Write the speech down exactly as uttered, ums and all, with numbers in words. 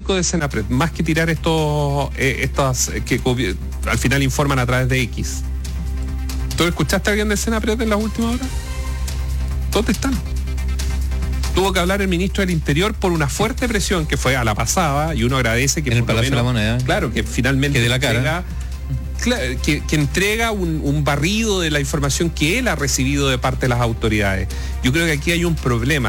histórico de Senapred, más que tirar estos, eh, estas que al final informan a través de X. ¿Tú escuchaste a alguien de Senapred en las últimas horas? ¿Dónde están? Tuvo que hablar el ministro del Interior por una fuerte presión que fue a la pasada, y uno agradece que en el Palacio de la Moneda, claro, que finalmente que de la cara entrega, claro, que, que entrega un, un barrido de la información que él ha recibido de parte de las autoridades. Yo creo que aquí hay un problema.